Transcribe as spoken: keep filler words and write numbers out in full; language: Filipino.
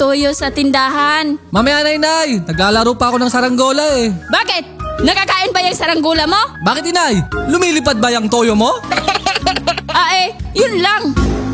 toyo sa tindahan. Mamaya na inay, naglalaro pa ako ng saranggola eh. Bakit? Nakakain ba yung saranggula mo? Bakit inay? Lumilipad ba yung toyo mo? Ah eh, yun lang.